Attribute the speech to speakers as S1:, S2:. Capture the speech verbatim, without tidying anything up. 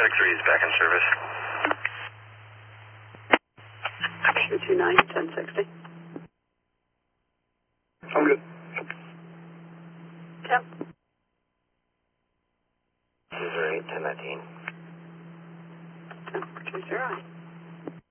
S1: Medic three is back in service.
S2: two two nine, ten sixty.
S1: I'm good.
S2: Yep.
S1: User eight, ten nineteen.
S2: ten four two zero.